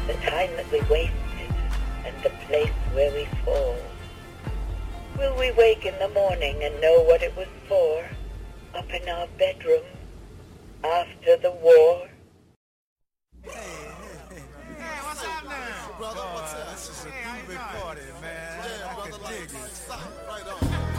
the time that we wasted, and the place where we fall. Will we wake in the morning and know what it was for, up in our bedroom, after the war? Hey, what's up now? Brother, what's up? This is a groovy party, man. Yeah, I brother, can like, dig it. stop, right on.